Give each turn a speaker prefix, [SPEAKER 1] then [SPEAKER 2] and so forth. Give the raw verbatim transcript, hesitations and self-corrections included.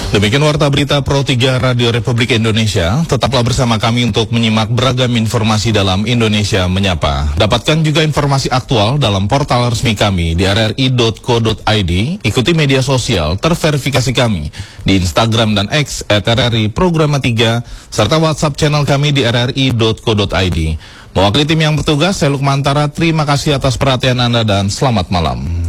[SPEAKER 1] Demikian Warta Berita Pro tiga Radio Republik Indonesia. Tetaplah bersama kami untuk menyimak beragam informasi dalam Indonesia Menyapa. Dapatkan juga informasi aktual dalam portal resmi kami di r r i dot co dot i d. Ikuti media sosial terverifikasi kami di Instagram dan X at r r i programa tiga, serta WhatsApp channel kami di r r i dot co dot i d. Mewakili tim yang bertugas, saya Lukmantara, terima kasih atas perhatian Anda dan selamat malam.